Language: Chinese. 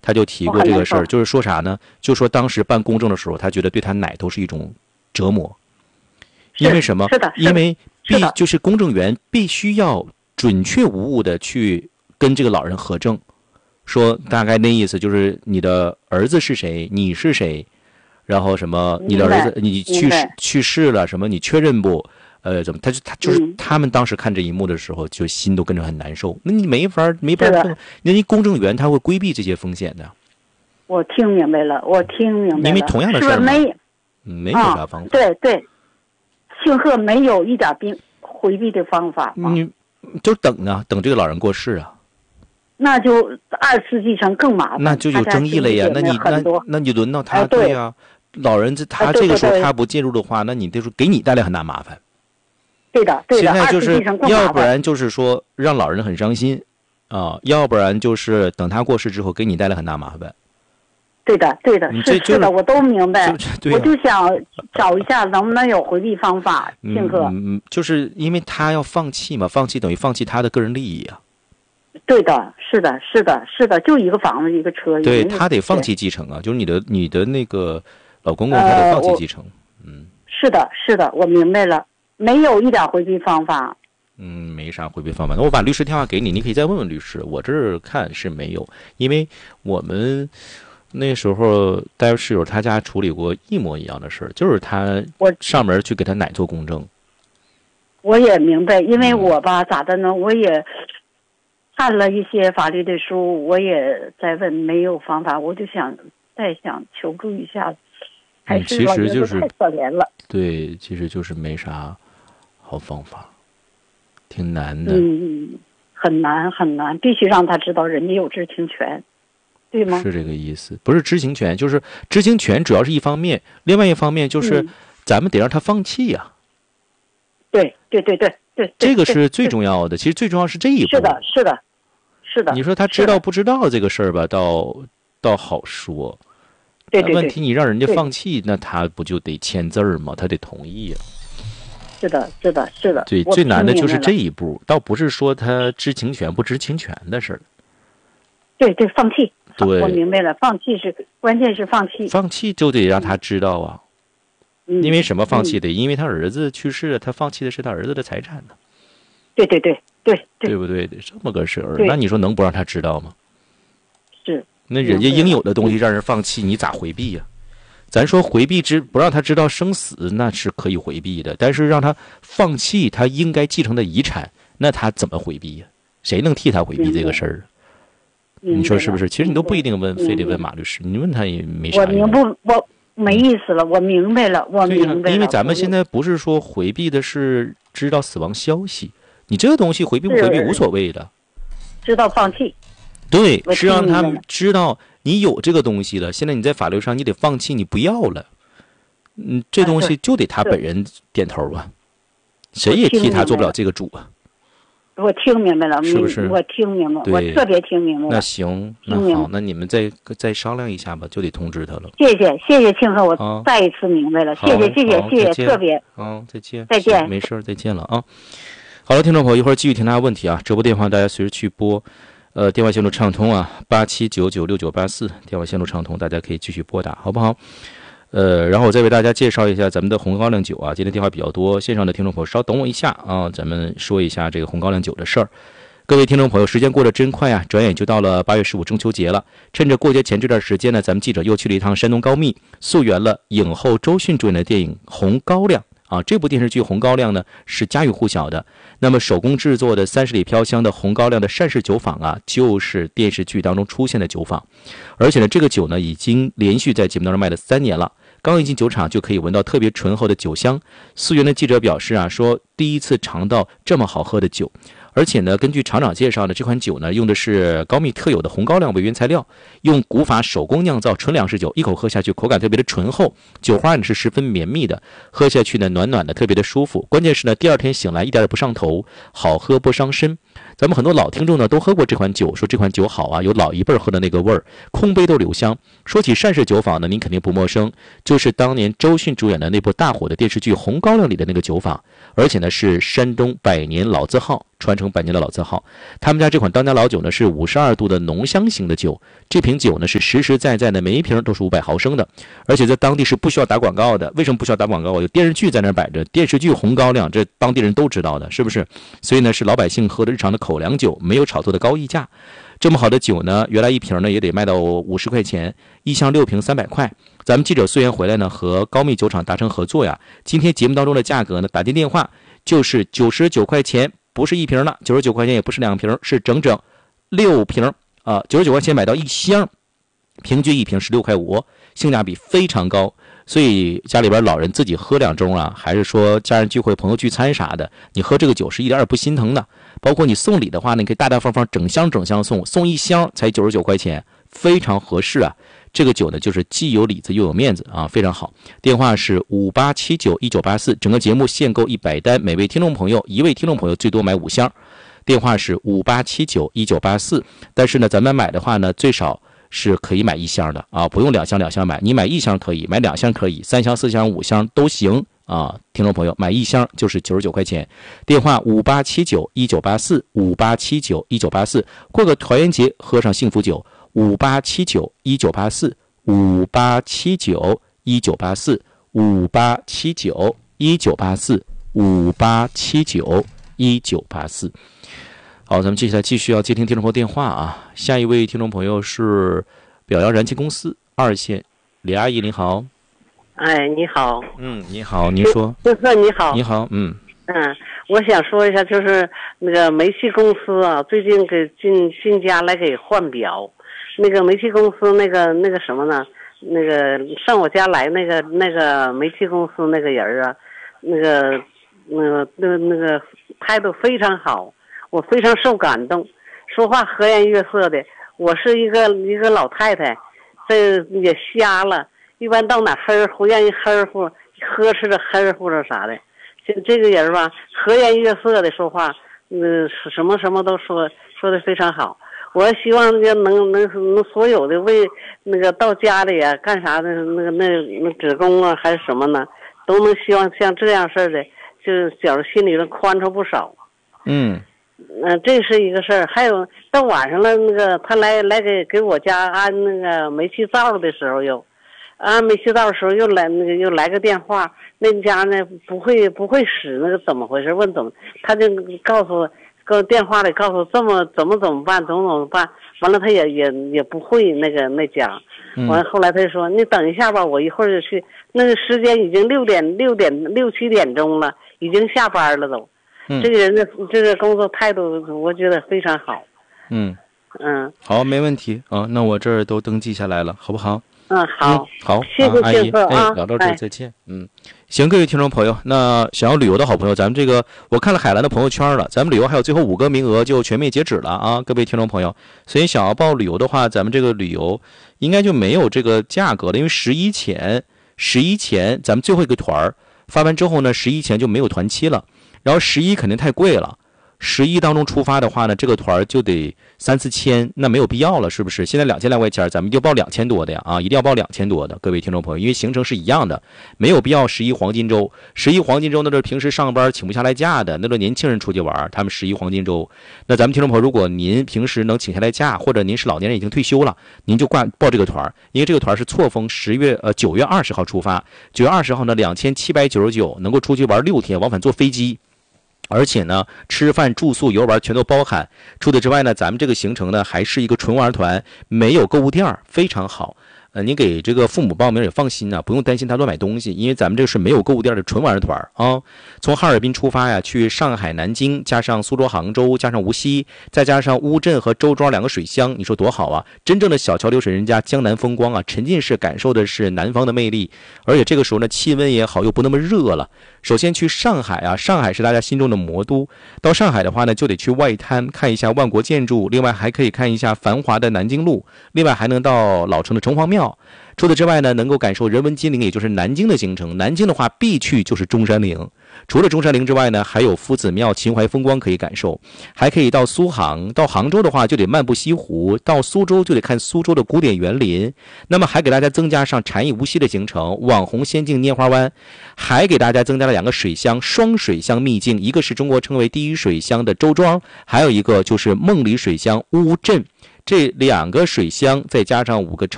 他就提过这个事儿，就是说啥呢？就说当时办公证的时候，他觉得对他奶头是一种折磨，因为什么？ 是的， 因为就是公证员必须要准确无误的去跟这个老人核证，说大概那意思就是你的儿子是谁，你是谁，然后什么你的儿子你去世了，什么你确认不？怎么？他就是他们当时看这一幕的时候，就心都跟着很难受。那你没法碰，人家公证员他会规避这些风险的。 我听明白了， 因为同样的事儿没有啥方法。 对，庆贺没有一点回避的方法吗？ 你就等啊，等这个老人过世啊。 那就二次继承更麻烦， 那就有争议了呀。那你轮到他，对呀。老人他这个时候他不介入的话，那你就是给你带来很大麻烦。 对的。 现在就是要不然就是说让老人很伤心啊，要不然就是等他过世之后给你带来很大麻烦。 对的，是的，我都明白。我就想找一下能不能有回避方法。庆贺， 就是因为他要放弃嘛，放弃等于放弃他的个人利益啊。 对的，是的，就一个房子一个车。 对，他得放弃继承啊，就是你的那个老公公他得放弃继承。 是的，我明白了。没有一点回避方法。 没啥回避方法。那我把律师电话给你，你可以再问问律师。我这儿看是没有，因为我们那时候带室友他家处理过一模一样的事儿，就是他上门去给他奶做公证。 我也明白，因为我吧咋的呢？我也看了一些法律的书，我也在问，没有方法，我就想求助一下。 其实就是太可怜了。 对，其实就是没啥好方法，挺难的。 很难，必须让他知道人家有知情权，对吗？ 是这个意思，不是知情权，就是知情权主要是一方面，另外一方面就是咱们得让他放弃呀。 对， 这个是最重要的。其实最重要是这一步。 是的。 你说他知道不知道这个事儿吧，倒好说。 对， 问题你让人家放弃，那他不就得签字吗？他得同意呀。 是的。 对，最难的就是这一步，倒不是说他知情权不知情权的事儿。 对，放弃。 对， 我明白了，放弃关键是放弃。 放弃就得让他知道啊。因为什么放弃的？因为他儿子去世了，他放弃的是他儿子的财产呢。 对， 对不对？这么个事儿，那你说能不让他知道吗？ 是。 那人家应有的东西让人放弃，你咋回避呀？咱说回避不让他知道生死，那是可以回避的，但是让他放弃他应该继承的遗产，那他怎么回避呀？谁能替他回避这个事儿？你说是不是？其实你都不一定非得问马律师，你问他也没啥用。 我没意思了，我明白了， 因为咱们现在不是说回避的是知道死亡消息，你这个东西回避不回避无所谓的， 知道放弃。 对，是让他们知道你有这个东西了，现在你在法律上你得放弃，你不要了。这东西就得他本人点头啊，谁也替他做不了这个主啊。 我听明白了， 是不是？ 我听明白，我特别听明白了。 那行，那好，那你们再商量一下吧，就得通知他了。 谢谢庆贺，我再一次明白了，谢谢，特别。再见， 没事，再见了啊。好了，听众朋友，一会儿继续听大家问题啊，直播电话大家随时去拨。电话线路畅通啊，87996984，电话线路畅通，大家可以继续拨打，好不好？然后我再为大家介绍一下咱们的红高粱酒啊，今天电话比较多，线上的听众朋友稍等我一下啊，咱们说一下这个红高粱酒的事儿。各位听众朋友，时间过得真快啊，转眼就到了8月15中秋节了。趁着过节前这段时间呢，咱们记者又去了一趟山东高密，溯源了影后周迅主演的电影《红高粱》。这部电视剧《红高粱》呢是家喻户晓的。那么手工制作的30里飘香的红高粱的单氏酒坊啊，就是电视剧当中出现的酒坊。而且呢，这个酒呢已经连续在节目当中卖了3年了。刚一进酒厂就可以闻到特别醇厚的酒香。溯源的记者表示啊，说第一次尝到这么好喝的酒。而且呢，根据厂长介绍呢，这款酒呢用的是高密特有的红高粱为原材料，用古法手工酿造纯粮食酒，一口喝下去口感特别的醇厚，酒花呢是十分绵密的，喝下去呢暖暖的，特别的舒服。关键是呢，第二天醒来一点也不上头，好喝不伤身。咱们很多老听众呢都喝过这款酒，说这款酒好啊，有老一辈喝的那个味儿，空杯都留香。说起单氏酒坊呢，您肯定不陌生，就是当年周迅主演的那部大火的电视剧《红高粱》里的那个酒坊，而且呢是山东100年老字号，传承瓶百年的老字号。他们家这款当家老酒呢是52度的浓香型的酒，这瓶酒呢是实实在在的，每一瓶都是500毫升的，而且在当地是不需要打广告的。为什么不需要打广告？有电视剧在那儿摆着，电视剧红高粱，这当地人都知道的，是不是？所以呢是老百姓喝的日常的口粮酒，没有炒作的高溢价。这么好的酒呢，原来一瓶呢也得卖到50块钱，一箱6瓶300块。咱们记者虽然回来呢，和高密酒厂达成合作呀，今天节目当中的价格呢，打进电话就是99块钱，不是一瓶了，99块钱也不是2瓶，是整整6瓶啊，99块钱买到一箱，平均一瓶是6块5，性价比非常高。所以家里边老人自己喝2盅啊，还是说家人聚会、朋友聚餐啥的，你喝这个酒是一点也不心疼的。包括你送礼的话呢，你可以大大方方整箱送一箱才99块钱，非常合适啊。这个酒呢，就是既有里子又有面子啊，非常好。电话是58791984，整个节目限购100单，每位听众朋友一位听众朋友最多买5箱。电话是58791984，但是呢，咱们买的话呢，最少是可以买1箱的啊，不用2箱买，你买1箱可以，买2箱可以，3箱、4箱、5箱都行啊。听众朋友，买1箱就是99块钱。电话58791984 58791984，过个团圆节喝上幸福酒。58791984 58791984 58791984 58791984。好，咱们接下来继续要接听听众朋友电话啊。下一位听众朋友是表扬燃气公司2线李阿姨，你好。 哎，你好。 你好，您说。 就是你好。 你好， 我想说一下，就是那个煤气公司啊，最近给进家来给换表。那个煤气公司那个什么呢？那个上我家来那个煤气公司那个人啊，那个态度非常好，我非常受感动，说话和颜悦色的。我是一个老太太，这也瞎了，一般到哪愿意呵斥着啥的。这个人吧，和颜悦色的说话，什么都说的非常好。我希望能所有的为那个到家里啊干啥的那职工啊还是什么呢，都能希望像这样事儿的，就是觉得心里能宽敞不少。这是一个事儿。还有到晚上了，那个他来给我家安那个煤气灶的时候，又安煤气灶的时候又来个电话，那家呢不会使那个怎么回事，问他就告诉电话里告诉怎么办，怎么办。完了他也不会那家。完了后来他就说你等一下吧，我一会儿就去。那个时间已经6、7点钟了，已经下班了都。这个人的这个工作态度我觉得非常好。 好，没问题啊，那我这儿都登记下来了，好不好？ 好，谢谢阿姨， 啊， 聊到这儿再见。行，各位听众朋友，那想要旅游的好朋友，咱们这个我看了海澜的朋友圈了，咱们旅游还有最后5个名额就全面截止了啊，各位听众朋友，所以想要报旅游的话，咱们这个旅游应该就没有这个价格了，因为11前咱们最后一个团发完之后呢，11前就没有团期了，然后11肯定太贵了。11当中出发的话呢，这个团就得3、4千，那没有必要了，是不是？现在2000来块钱，咱们就报2000多的呀啊，一定要报2000多的，各位听众朋友，因为行程是一样的，没有必要11黄金周。11黄金周那是平时上班请不下来假的，那都年轻人出去玩，他们11黄金周。那咱们听众朋友，如果您平时能请下来假，或者您是老年人已经退休了，您就报这个团，因为这个团是错峰9月20号出发，9月20号呢2799能够出去玩6天，往返坐飞机。而且呢，吃饭住宿游玩全都包含。除此之外呢，咱们这个行程呢还是一个纯玩团，没有购物店，非常好。你给这个父母报名也放心啊，不用担心他乱买东西，因为咱们这是没有购物店的纯玩团啊。从哈尔滨出发呀，去上海、南京，加上苏州、杭州，加上无锡，再加上乌镇和周庄2个水乡，你说多好啊！真正的小桥流水人家，江南风光啊，沉浸式感受的是南方的魅力。而且这个时候呢，气温也好，又不那么热了。首先去上海啊，上海是大家心中的魔都。到上海的话呢，就得去外滩看一下万国建筑，另外还可以看一下繁华的南京路，另外还能到老城的城隍庙。 除此之外呢，能够感受人文金陵，也就是南京的京城。南京的话必去就是中山陵，除了中山陵之外呢，还有夫子庙、秦淮风光可以感受，还可以到苏杭。到杭州的话就得漫步西湖，到苏州就得看苏州的古典园林。那么还给大家增加上禅意无锡的行程，网红仙境拈花湾，还给大家增加了2个水乡，双水乡秘境，一个是中国称为第一水乡的周庄，还有一个就是梦里水乡乌镇。这2个水乡再加上5个